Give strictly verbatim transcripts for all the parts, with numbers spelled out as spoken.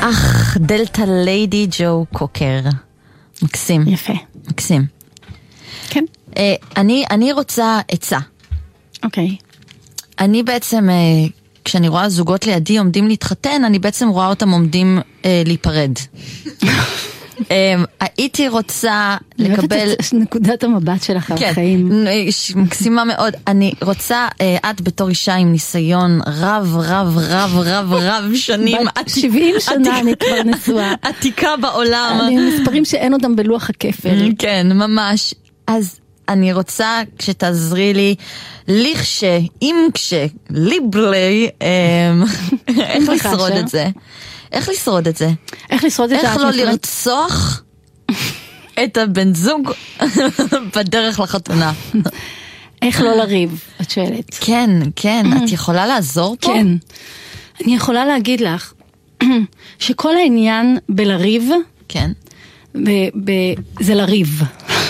אך, דלטה ליידי ג'ו קוקר. מקסים. יפה. מקסים. כן. אה, אני, אני רוצה עצה. אוקיי. אני בעצם, אה, כשאני רואה זוגות לידי עומדים להתחתן, אני בעצם רואה אותם עומדים אה, להיפרד. הייתי רוצה לקבל נקודת המבט שלך על החיים. מקסימה מאוד. אני רוצה, את בתור אישה עם ניסיון רב רב רב רב רב שנים, שבעים שנה אני כבר נשואה, עתיקה בעולם, אני מספרים שאין אותם בלוח הכפל. כן, ממש. אז אני רוצה שתעזרי לי לכש, אם כש, ליבלי, איך לשרוד את זה? איך לשרוד את זה? איך לשרוד את זה? איך לא לרצוח את הבן זוג בדרך לחתונה? איך לא לריב, את שואלת. כן, כן, את יכולה לעזור פה? כן. אני יכולה להגיד לך שכל העניין בלריב, כן. זה לריב.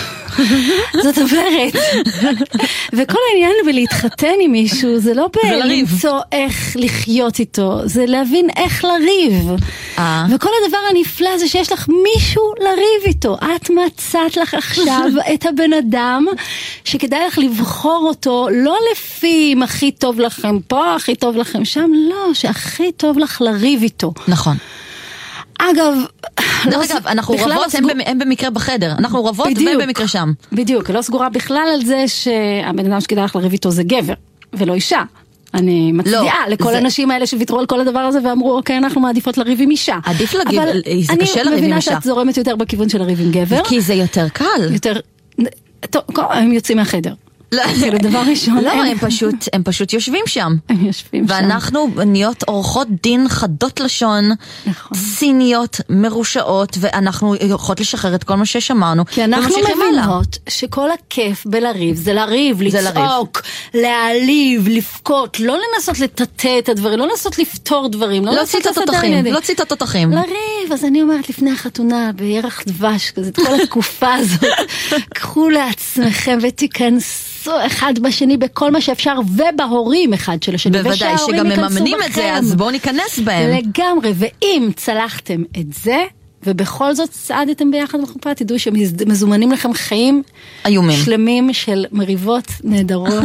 זאת אומרת, וכל העניין בלהתחתן עם מישהו זה לא בלמצוא איך לחיות איתו, זה להבין איך לריב. וכל הדבר הנפלא זה שיש לך מישהו לריב איתו. את מצאת לך עכשיו את הבן אדם שכדאי לך לבחור אותו לא לפי אם הכי טוב לכם פה, הכי טוב לכם שם, לא, שהכי טוב לך לריב איתו. נכון. אגב, דרך אגב, אנחנו רבות, הם במקרה בחדר, אנחנו רבות והם במקרה שם. בדיוק, לא סגורה בכלל על זה שהבן אדם שכדאי לך לריב איתו זה גבר, ולא אישה. אני מצדיעה לכל האנשים האלה שוויתרו על כל הדבר הזה ואמרו, אוקיי, אנחנו מעדיפות לריב עם אישה. עדיף להגיד, זה קשה לריב עם אישה. אני מבינה שאת זורמת יותר בכיוון של לריב עם גבר. כי זה יותר קל. יותר, טוב, הם יוצאים מהחדר. כאילו דבר ראשון. לא, הם פשוט, הם פשוט יושבים שם. הם יושבים שם. ואנחנו נהיות אורחות דין חדות לשון, סיניות, מרושעות, ואנחנו יכולות לשחרר את כל מה ששמרנו. כי אנחנו מבינות שכל הכיף בלריב זה לריב, לצעוק, להעליב, לפקות, לא לנסות לטטא את הדברים, לא לנסות לפתור דברים, לא לנסות לסדר, לא ציטות תותחים. לריב, אז אני אומרת לפני החתונה, בירח דבש כזה, את כל התקופה הזאת, קחו לעצמכם ותיכנסו אחד בשני בכל מה שאפשר, ובהורים אחד של השני. בוודאי, שגם מממנים את זה, אז בואו ניכנס בהם. לגמרי, ואם צלחתם את זה, ובכל זאת צעדתם ביחד בחופה, תדעו שמזומנים לכם חיים איומים. שלמים של מריבות נהדרות.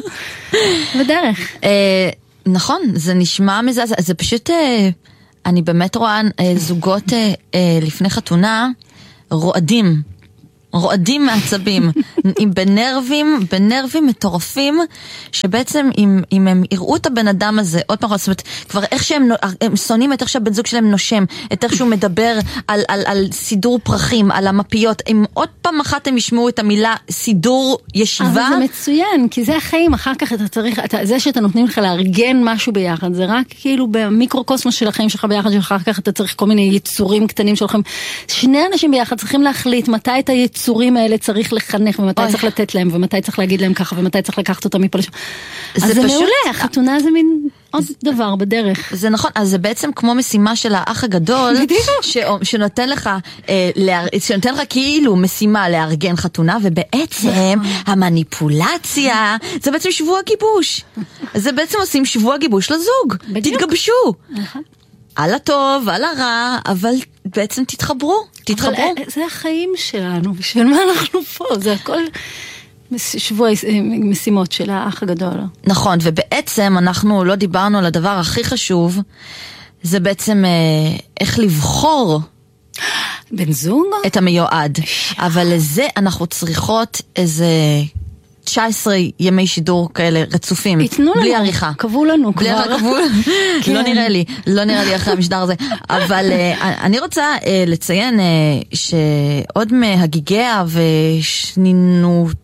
בדרך. נכון, זה נשמע מזעזע, זה פשוט, אני באמת רואה זוגות לפני חתונה, רועדים. רועדים מעצבים, בנרבים, בנרבים מטורפים, שבעצם אם, אם הם יראו את הבן אדם הזה, עוד פעם, זאת אומרת, כבר איך שהם הם שונאים את איך שהבן זוג שלהם נושם, את איך שהוא מדבר על, על, על סידור פרחים, על המפיות, אם עוד פעם אחת הם ישמעו את המילה סידור ישיבה. אבל זה מצוין, כי זה החיים, אחר כך אתה צריך, אתה, זה שאתה נותנים לך לארגן משהו ביחד, זה רק כאילו במיקרוקוסמוס של החיים שלך ביחד, שאחר כך אתה צריך כל מיני יצורים קטנים שלכם. שני אנשים ביחד צריכים להחליט מתי את היצור הצורים האלה צריך לחנך, ומתי צריך לתת להם, ומתי צריך להגיד להם ככה, ומתי צריך לקחת אותם מפה לשם. אז זה מעולה, החתונה זה מין עוד דבר בדרך. זה נכון, אז זה בעצם כמו משימה של האח הגדול, שנותן לך, שנותן לך כאילו משימה לארגן חתונה, ובעצם המניפולציה, זה בעצם שבוע גיבוש. זה בעצם עושים שבוע גיבוש לזוג. תתגבשו. על הטוב, על הרע, אבל בעצם תתחברו, תתחברו. אבל זה החיים שלנו, בשביל מה אנחנו פה? זה הכל שבוע משימות של האח הגדול. נכון, ובעצם אנחנו לא דיברנו על הדבר הכי חשוב, זה בעצם איך לבחור בן זוג? את המיועד. אבל לזה אנחנו צריכות איזה תשע עשרה ימי שידור כאלה רצופים, בלי עריכה. קבעו לנו כבר. לא נראה לי, לא נראה לי אחרי המשדר הזה. אבל אני רוצה לציין שעוד מהגיגיה ושנינותיה,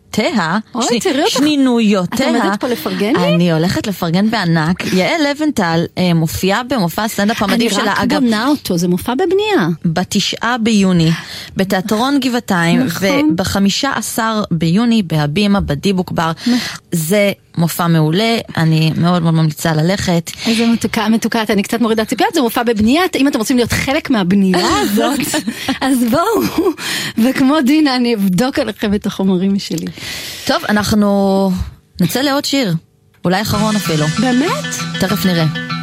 שנינויותיה, את עומדת פה לפרגן לי? אני הולכת לפרגן בענק. יעל לבנטל מופיעה במופע הסטנדאפ המדהים שלה. אני רק בונה אותו, זה מופע בבנייה. בתשעה ביוני, בתיאטרון גבעתיים, ובחמישה עשר ביוני, בהבימה, בדיבוק בר. זה מופע מעולה, אני מאוד מאוד ממליצה ללכת. איזה מתוקה, מתוקה, אני קצת מורידה ציפיות, זה מופע בבנייה, אם אתם רוצים להיות חלק מהבנייה הזאת, אז בואו, וכמו דינה, אני אבדוק עליכם את החומרים שלי. טוב, אנחנו נצא לעוד שיר, אולי אחרון אפילו. באמת? תכף נראה.